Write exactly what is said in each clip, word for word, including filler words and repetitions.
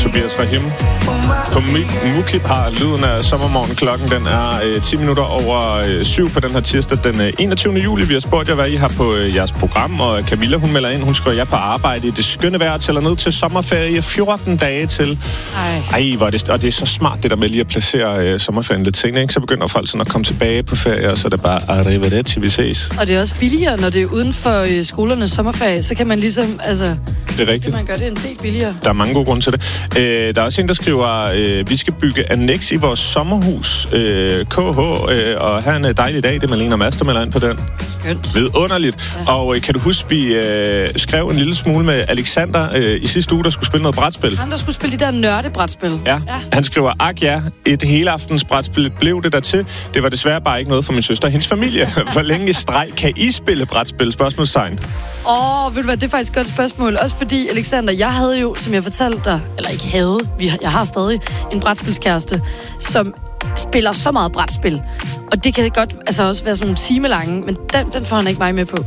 Tobias Rahim. På Mukip har lyden af sommermorgen. Klokken den er øh, ti minutter over øh, syv på den her tirsdag den øh, enogtyvende juli. Vi har spurgt jer, hvad I har på øh, jeres program, og Camilla, hun melder ind. Hun skriver, jeg på arbejde i det skønne vejr, tæller ned til sommerferie. fjorten dage til. Ej, Ej hvor er det, og det er så smart, det der med lige at placere øh, sommerferien lidt ting, ikke? Så begynder folk sådan at komme tilbage på ferie, og så er det bare arrivederci, vi ses. Og det er også billigere, når det er uden for øh, skolernes sommerferie. Så kan man ligesom, altså... Det er rigtigt. Man gør det en del billigere. Der er mange gode grunde til det. Øh, der er også en, der skriver, øh, vi skal bygge annex i vores sommerhus, øh, K H, øh, og have en dejlig dag. Det er Malene og Mads, der melder ind på den. Skønt. Vidunderligt. Ja. Og øh, kan du huske, vi øh, skrev en lille smule med Alexander øh, i sidste uge, der skulle spille noget brætspil? Han, der skulle spille de der nørdebrætspil. Ja. ja. Han skriver, ak ja, et hele aftens brætspil blev det der til. Det var desværre bare ikke noget for min søster og hendes familie. Hvor længe i streg kan I spille brætspil? Spørgsmålstegn. Åh, oh, ved du hvad, det er faktisk et godt spørgsmål. Også fordi, Alexander, jeg havde jo, som jeg fortalte dig, eller ikke havde, vi, jeg har stadig en brætspilskæreste, som spiller så meget brætspil. Og det kan godt altså også være sådan nogle timelange, men den, den får han ikke mig med på.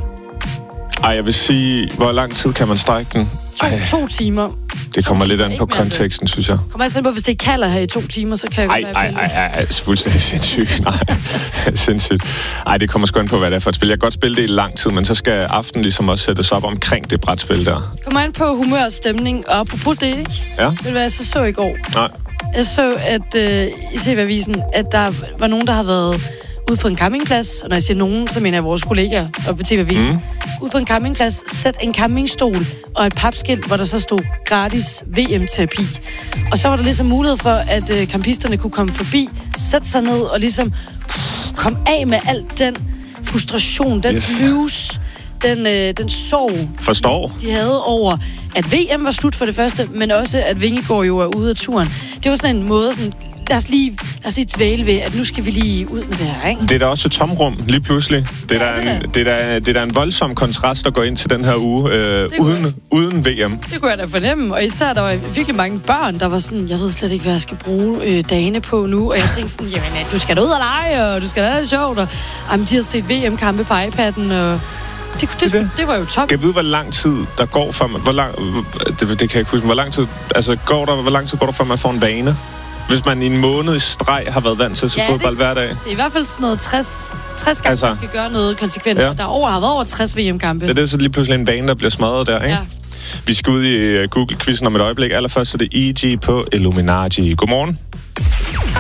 Ej, jeg vil sige, hvor lang tid kan man strække den? To, to timer. Det kommer to lidt timer, an på konteksten, synes jeg. Kommer altså på, hvis det kalder her i to timer, så kan jeg ej, godt være ej, ej, ej, ej, fuldstændig sindssygt. Nej, det er sindssygt. Ej, det kommer sgu an på, hvad det er for et spil. Jeg kan godt spille det i lang tid, men så skal aften ligesom også sættes op omkring det brætspil der. Kommer an på humør og stemning, og apropos det, ikke? Ja. Ved du hvad, jeg så så i går? Nej. Jeg så, at øh, i T V-avisen, at der var nogen, der har været ude på en campingplads, og når jeg siger nogen, så mener jeg vores kollegaer oppe på T V-avisen, mm. ude på en campingplads, sæt en campingstol og et papskilt, hvor der så stod gratis V M-terapi. Og så var der ligesom mulighed for, at øh, campisterne kunne komme forbi, sætte sig ned og ligesom pff, komme af med alt den frustration, den yes. blues, den, øh, den sorg, Forstår. de havde over, at V M var slut for det første, men også, at Vingegaard jo er ude af turen. Det var sådan en måde, sådan, lad os lige, lad os lige tvæle ved, at nu skal vi lige ud med det her, ikke? Det er da også et tomrum, lige pludselig. Det er, ja, da, det, en, det, er da, det er da en voldsom kontrast, der går ind til den her uge, øh, uden, uden V M. Det kunne jeg da fornemme, og især der var virkelig mange børn, der var sådan, jeg ved slet ikke, hvad jeg skal bruge øh, dagene på nu, og jeg tænkte sådan, jamen, du skal da ud og lege, og du skal da have det sjovt, og jamen, de har set V M-kampe på iPad'en, og det, det, det, det var jo top. Kan jeg vide, hvor lang tid der går for man, hvor lang, det, det kan jeg ikke huske, hvor lang tid, altså går der, hvor lang tid går der, før man får en vane? Hvis man i en måned i streg har været vant til at se ja, fodbold det, hver dag. Det er i hvert fald sådan noget tres, tres gange, altså, man skal gøre noget konsekvent. Ja. Der over, har været over tres V M-kampe. Det er det så lige pludselig en vane, der bliver smadret der, ikke? Ja. Vi skal ud i Google-quizzen om et øjeblik. Allerførst så er det E G på Illuminati. Godmorgen.